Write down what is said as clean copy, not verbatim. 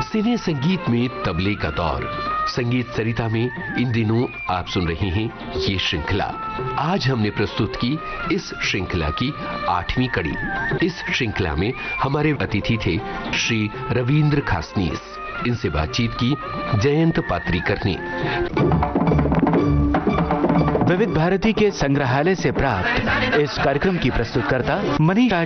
सिने संगीत में तबले का दौर। संगीत सरिता में इन दिनों आप सुन रहे हैं ये श्रृंखला। आज हमने प्रस्तुत की इस श्रृंखला की 8वीं कड़ी। इस श्रृंखला में हमारे अतिथि थे श्री रविंद्र खासनीस। इनसे बातचीत की जयंत पात्रीकर ने। विविध भारती के संग्रहालय से प्राप्त इस कार्यक्रम की प्रस्तुतकर्ता मनीषा